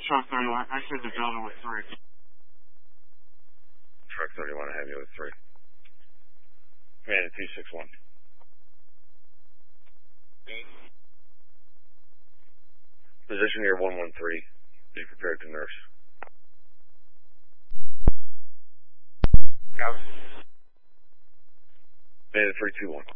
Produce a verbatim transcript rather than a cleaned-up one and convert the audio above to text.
truck thirty-one. Actually, the building with three. Truck thirty-one, I have you with three. Command two six one. Position here one one three. Be prepared to nurse. Out. Command three two one.